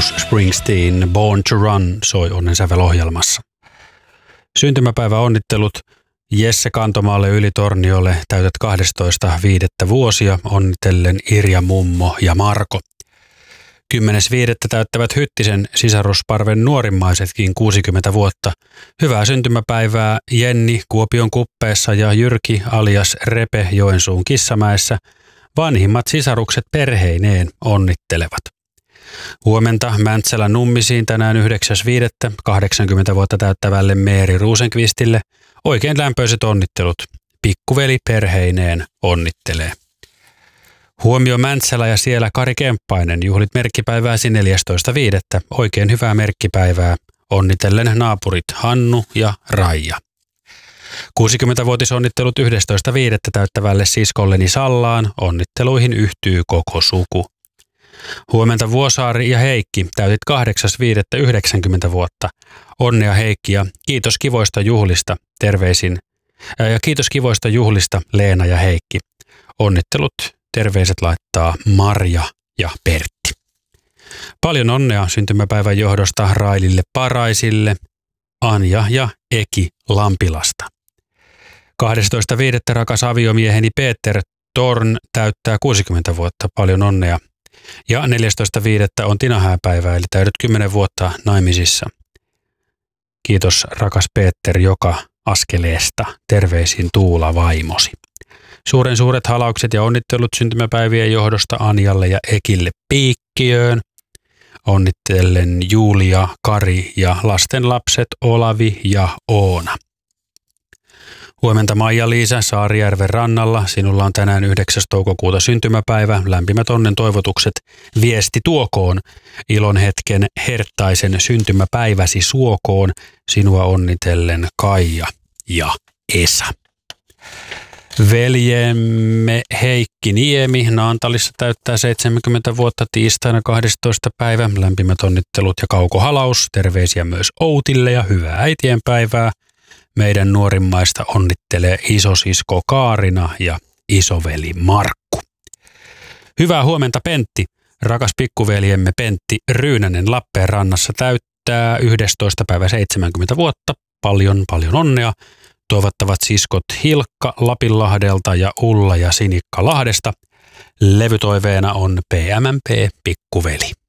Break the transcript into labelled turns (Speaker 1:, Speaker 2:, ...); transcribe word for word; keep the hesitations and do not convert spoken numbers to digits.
Speaker 1: Bruce Springsteen Born to Run soi onnensävelohjelmassa. Syntymäpäivä onnittelut Jesse Kantomaalle Ylitorniolle, täytät kahdestoista viidettä vuosia, onnitellen Irja mummo ja Marko. kymmenes viidettä täyttävät Hyttisen sisarusparven nuorimmaisetkin kuusikymmentä vuotta. Hyvää syntymäpäivää Jenni Kuopion Kuppeessa ja Jyrki alias Repe Joensuun Kissamäessä. Vanhimmat sisarukset perheineen onnittelevat. Huomenta Mäntsälän Nummisiin tänään yhdeksäs viidettä kahdeksankymmentä vuotta täyttävälle Meeri Ruusenkvistille. Oikein lämpöiset onnittelut. Pikkuveli perheineen onnittelee. Huomio Mäntsälä ja siellä Kari Kemppainen, juhlit merkkipäivääsi neljästoista viidettä Oikein hyvää merkkipäivää. Onnitellen naapurit Hannu ja Raija. kuusikymmentävuotisonnittelut yhdestoista viidettä täyttävälle siskolleni Sallaan. Onnitteluihin yhtyy koko suku. Huomenta Vuosaari ja Heikki, täytit kahdeksas viidettä yhdeksänkymmentä vuotta. Onnea Heikki ja kiitos kivoista juhlista, terveisin. Ja kiitos kivoista juhlista Leena ja Heikki. Onnittelut, terveiset laittaa Marja ja Pertti. Paljon onnea syntymäpäivän johdosta Railille Paraisille, Anja ja Eki Lampilasta. kahdestoista viidettä rakas aviomieheni Peter Torn täyttää kuusikymmentä vuotta. Paljon onnea. Ja neljästoista viidettä on Tina hääpäivä, eli täydet kymmenen vuotta naimisissa. Kiitos rakas Peter joka askeleesta. Terveisin Tuula vaimosi. Suuren suuret halaukset ja onnittelut syntymäpäivien johdosta Anjalle ja Ekille Piikkiöön. Onnittelen Julia, Kari ja lastenlapset Olavi ja Oona. Huomenta Maija-Liisa Saarijärven rannalla. Sinulla on tänään yhdeksäs toukokuuta syntymäpäivä. Lämpimät onnen toivotukset viesti tuokoon. Ilon hetken herttaisen syntymäpäiväsi suokoon. Sinua onnitellen Kaija ja Esa. Veljemme Heikki Niemi Naantalissa täyttää seitsemänkymmentä vuotta tiistaina kahdestoista päivä. lämpimät onnittelut ja kaukohalaus. Terveisiä myös Outille ja hyvää äitienpäivää. Meidän nuorimmaista onnittelee isosisko Kaarina ja isoveli Markku. Hyvää huomenta Pentti. Rakas pikkuveljemme Pentti Ryynänen Lappeenrannassa täyttää yhdestoista päivä seitsemänkymmentä vuotta. Paljon paljon onnea. Toivottavat siskot Hilkka Lapinlahdelta ja Ulla ja Sinikka Lahdesta. Levytoiveena on P M M P Pikkuveli.